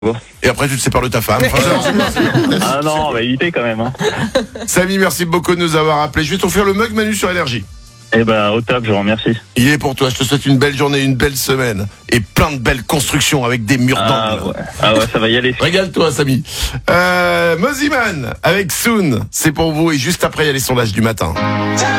Et après, tu te sépares de ta femme. Ah non, on va éviter quand même. Hein. Samy, merci beaucoup de nous avoir appelés. Je vais t'offrir le mug Manu sur Énergie. Eh ben, au top, je vous remercie. Il est pour toi. Je te souhaite une belle journée, une belle semaine. Et plein de belles constructions avec des murs d'angle. Ah ouais, ça va y aller. Régale-toi, Samy. Moziman avec Soon. C'est pour vous. Et juste après, il y a les sondages du matin.